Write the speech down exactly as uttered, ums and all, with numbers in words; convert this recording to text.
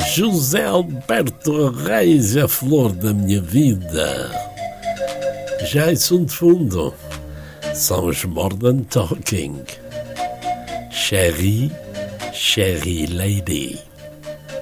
José Alberto Reis, a flor da minha vida. Jason de fundo são os Modern Talking. Cherry, Cherry Lady.